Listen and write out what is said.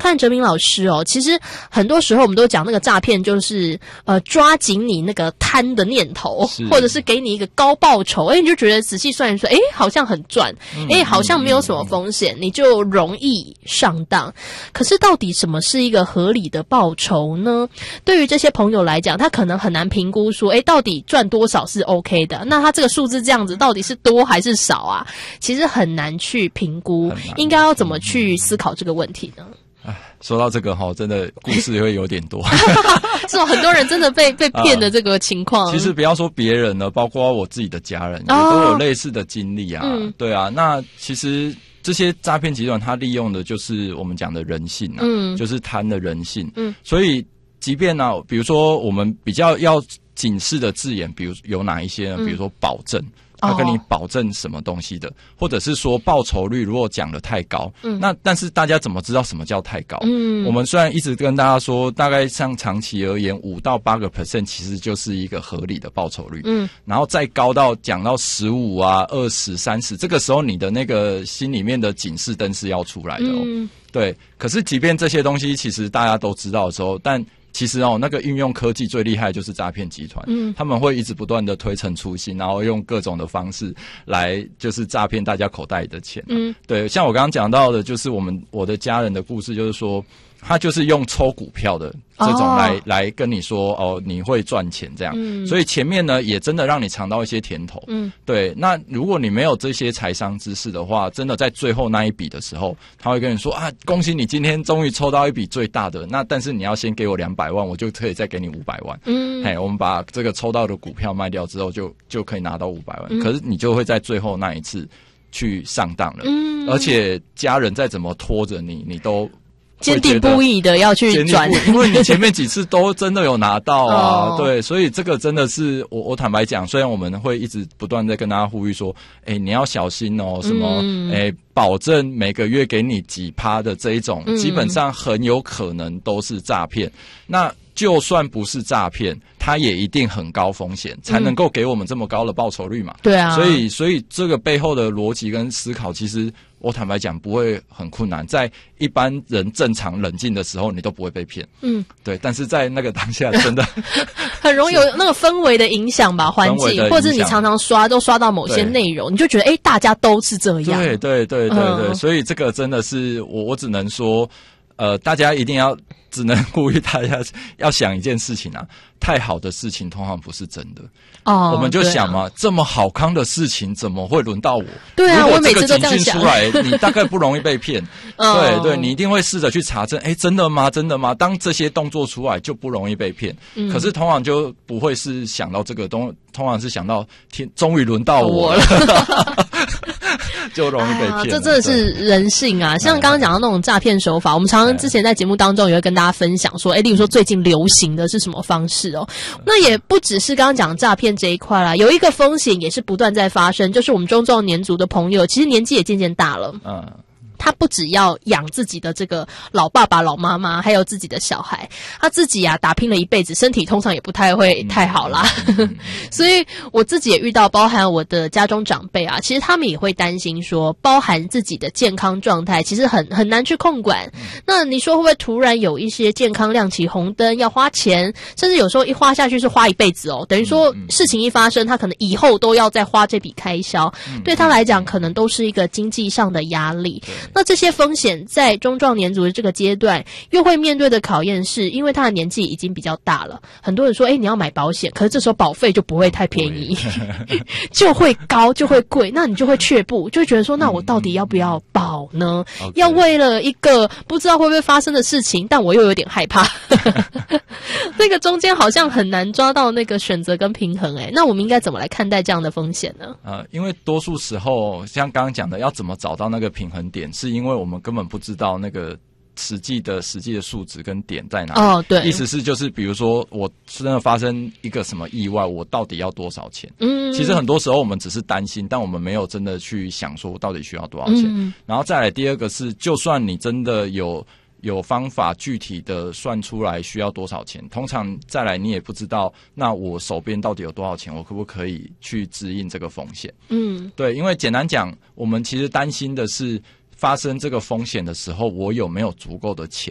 看哲明老师哦，其实很多时候我们都讲那个诈骗就是抓紧你那个贪的念头，或者是给你一个高报酬，你就觉得仔细算一算，好像很赚，好像没有什么风险，你就容易上当。可是到底什么是一个合理的报酬呢？对于这些朋友来讲，他可能很难评估说到底赚多少是 OK 的，那他这个数字这样子到底是多还是少啊？其实很难去评估，应该要怎么去思考这个问题呢？ 说到这个真的故事也会有点多是很多人真的被骗的这个情况其实不要说别人了，包括我自己的家人也都有类似的经历啊。对啊，那其实这些诈骗集团他利用的就是我们讲的人性啊，就是贪的人性。所以即便呢，比如说我们比较要警示的字眼，比如有哪一些呢？比如说保证，他跟你保证什么东西的，或者是说报酬率如果讲得太高，那但是大家怎么知道什么叫太高？我们虽然一直跟大家说，大概像长期而言5到8%其实就是一个合理的报酬率，然后再高到讲到15啊、20、30，这个时候你的那个心里面的警示灯是要出来的哦。对，可是即便这些东西其实大家都知道的时候，但其实那个运用科技最厉害的就是诈骗集团，他们会一直不断的推陈出新，然后用各种的方式来就是诈骗大家口袋里的钱。对，像我刚刚讲到的，就是我的家人的故事，就是说他就是用抽股票的这种来跟你说你会赚钱这样，所以前面呢也真的让你尝到一些甜头。对，那如果你没有这些财商知识的话，真的在最后那一笔的时候，他会跟你说恭喜你今天终于抽到一笔最大的，那但是你要先给我200万，我就可以再给你500万。我们把这个抽到的股票卖掉之后就可以拿到500万，可是你就会在最后那一次去上当了。而且家人再怎么拖着你都坚定不移的要去转， 因为你前面几次都真的有拿到啊。对，所以这个真的是我坦白讲，虽然我们会一直不断在跟大家呼吁说你要小心哦，什么保证每个月给你几%的这一种，基本上很有可能都是诈骗。那就算不是诈骗，它也一定很高风险，才能够给我们这么高的报酬率嘛。 对啊， 所以这个背后的逻辑跟思考，其实我坦白讲不会很困难，在一般人正常冷静的时候，你都不会被骗。对，但是在那个当下，真的很容易有那个氛围的影响吧，环境，或者你常常都刷到某些内容，你就觉得大家都是这样。 对，所以这个真的是我只能说，大家一定要。只能呼吁大家要想一件事情啊，太好的事情通常不是真的。我们就想嘛，这么好康的事情怎么会轮到我？ 对啊， 我每次都这样想。如果这个警讯出来，你大概不容易被骗。对，你一定会试着去查证，真的吗？真的吗？当这些动作出来，就不容易被骗。可是通常就不会是想到这个通常是想到终于轮到我了。就容易被骗， 这真的是人性啊！像刚刚讲到那种诈骗手法，我们常常之前在节目当中也会跟大家分享说，例如说最近流行的是什么方式哦？那也不只是刚刚讲诈骗这一块啦，有一个风险也是不断在发生，就是我们中壮年族的朋友，其实年纪也渐渐大了。他不只要养自己的这个老爸爸老妈妈，还有自己的小孩，他自己打拼了一辈子，身体通常也不太会太好啦。所以我自己也遇到，包含我的家中长辈其实他们也会担心说，包含自己的健康状态其实很难去控管。那你说会不会突然有一些健康亮起红灯要花钱，甚至有时候一花下去是花一辈子哦，等于说事情一发生，他可能以后都要再花这笔开销，对他来讲可能都是一个经济上的压力。那这些风险在中壮年族的这个阶段又会面对的考验是，因为他的年纪已经比较大了，很多人说你要买保险，可是这时候保费就不会太便宜就会高就会贵，那你就会却步，就会觉得说那我到底要不要保呢？要为了一个不知道会不会发生的事情，但我又有点害怕那个中间好像很难抓到那个选择跟平衡。那我们应该怎么来看待这样的风险呢？ 因为多数时候像刚刚讲的，要怎么找到那个平衡点，是因为我们根本不知道那个实际的数值跟点在哪里。对，意思是就是比如说我真的发生一个什么意外，我到底要多少钱？其实很多时候我们只是担心，但我们没有真的去想说我到底需要多少钱。然后再来第二个是，就算你真的有方法具体的算出来需要多少钱，通常再来你也不知道那我手边到底有多少钱，我可不可以去支应这个风险。对，因为简单讲，我们其实担心的是发生这个风险的时候，我有没有足够的钱